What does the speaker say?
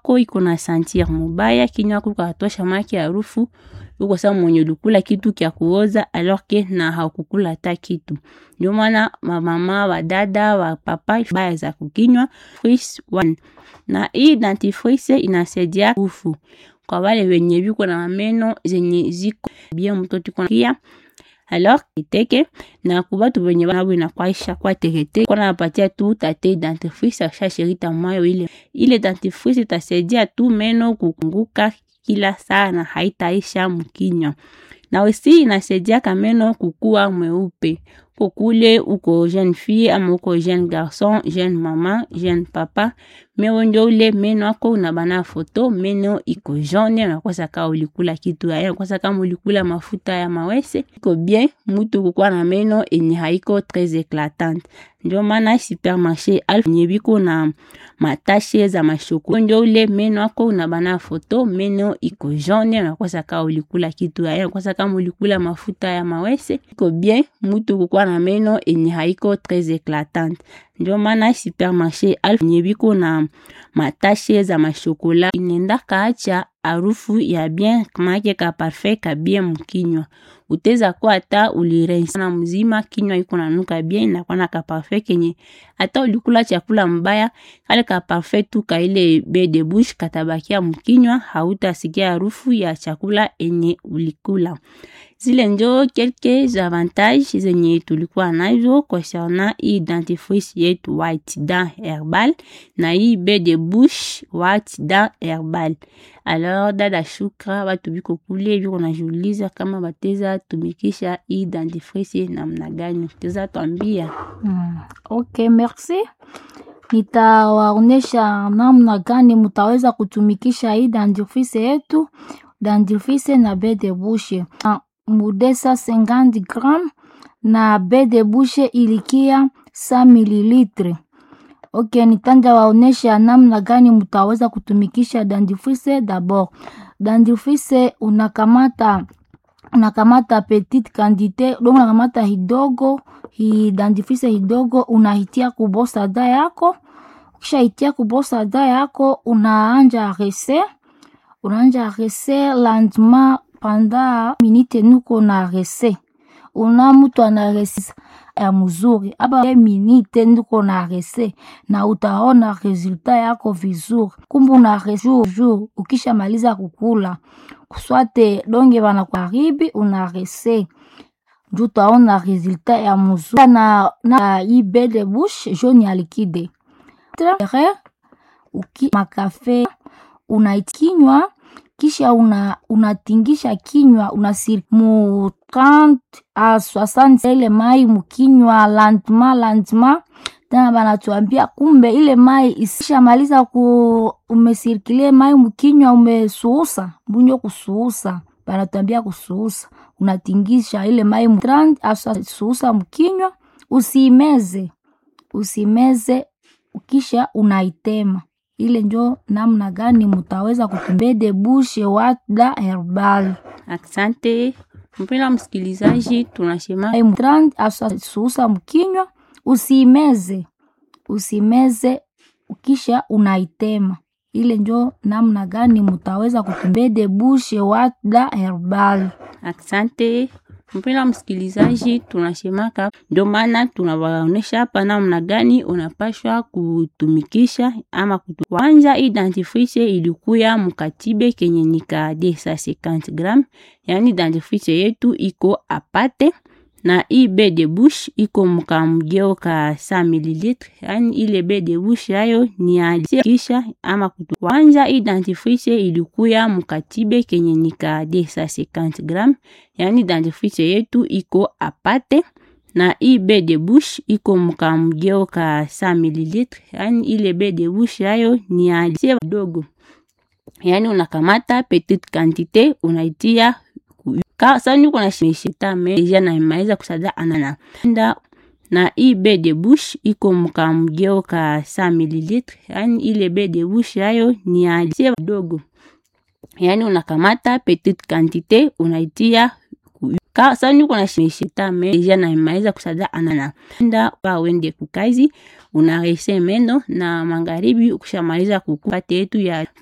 yako iko na sentir mubaya, kinywa yako katosha maki harufu, uko sawa mwenye ulikula kitu kia kuoza alors que na haukukula hata kitu. Ndio maana mama, wadada, wa papa baya za kukinywa fris one. Na hii dentifrice inasaidia ufu kwa wale wenye biko na meno zenye ziko bien mtoto kuna kia alors iteke na kubatu wenye bana bina kwaisha kwa tekete kwa napatia tu tate dentifrice acha shirita mayo ile dentifrice itasaidia tu meno kukunguka kila sana, haitaisha mkinywa. Na aussi inasaidia kameno kukua mweupe. Kukule uko jeune fille ama uko jeune garçon, jeune maman, jeune papa, meo ndio ule meno ako unabana foto, meno iko jaune na kwa saka ulikula kitu ya kwa saka ulikula mafuta ya mawese, iko bien mutu kukua na meno enye haiko très éclatante. Ndio maana supermarché alf nyebiko na matashe za mashoko. Ndio ule meno ako unabana foto, meno iko jaune na kwa saka ulikula kitu ya kwa saka ulikula mafuta ya mawese, iko bien mutu kukua na meno enye haiko très éclatante. Ndio maana supermarché alf nyebiko na matashe za mashokola inenda kaacha harufu ya bien kama ka parfait ka bien mkinywa. Uteza kwa hata ulirensa na mzima kinywa iko nanuka bien na kwa na ka parfait kenye hata ulikula chakula mbaya kale ka parfait tu ka ile baie de bouche katabakia mkinywa, hautasikia harufu ya chakula enye ulikula. Zile ndio quelques avantages zenye tulikuwa nazo concernant hii dentifrice yetu White Dent Herbal na hii baie de bouche White Dent Herbal. Alors dada Shukra watu biko kule biko najiuliza kama bateza tumikisha hii dentifrice namna gani, teza tuambia. Okay, merci. Nitawaonesha namna gani mtaweza kutumikisha hii dentifrice yetu, dentifrice na baie de bouche. Mudesa 50 gram na baie de bouche ilikia 100 ml. Okay, nitanja waonesha namna gani mtaweza kutumikisha dentifrice. D'abord, dentifrice unakamata petite quantité, donc unakamata hidogo, dentifrice hidogo unahitia kubosa da yako. Kisha hitia kubosa da yako unaanja rese lentement pendant minute nuko na rese. Una mtu ana rese ya mzuri aba minute nuko na rese na utaona resulta yako vizuri. Kumbu na rese jour ukisha maliza kukula kuswate donge bana karibi una rese ndio utaona resulta ya mzuri. Na hii baie de bouche jaune ya liquide makafe unaikinywa kisha unatingisha kinywa unasiri mu 30 à 60 ile mai mkinywa lentement. Tena banatuambia kumbe ile mai isisha maliza umesirkile mai mkinywa umesuusa mbunyo kusuusa, banatuambia kusuusa unatingisha ile mai 30 à 60 suusa mkinywa, usimeze ukisha unaitema. Ile ndio namna gani mtaweza kutumia de bouche White Dent Herbal. Asante mpenda msikilizaji, tunasema 30 à 60 suusa mkinywa, usimeze ukisha unaitema. Ile ndio namna gani mtaweza kutumia de bouche White Dent Herbal. Asante mpenda msikilizaji, tunasemaka ndio maana tunawaonesha hapa namna gani unapashwa kutumikisha ama kwanza. Hii dentifrice ilikuya mkatibe kenye nika 250 gram, yani dentifrice yetu iko apate. Na hii baie de bouche iko mkamgeo ka 100 ml, yani ile baie de bouche yayo ni alikisha ama kwanza. Hii dentifrice ilikuya mkatibe kenye nika 250 gram, yani dentifrice yetu iko apate. Na hii baie de bouche iko mkamgeo ka 100 ml, yani ile baie de bouche yayo ni alisia dogo, yani unakamata petite quantité unaitia sasa niko na shimeshita deja na imaiza kusada anana. Na hii baie de bouche iko mkamgeo ka 100 ml, yani ile baie de bouche yayo ni alisia dogo, yani unakamata petite quantité unaitia sasa niko na shimeshita deja na imaiza kusada anana. Pa wende kukazi unarese meno na magharibi ukishamaliza kukupate yetu ya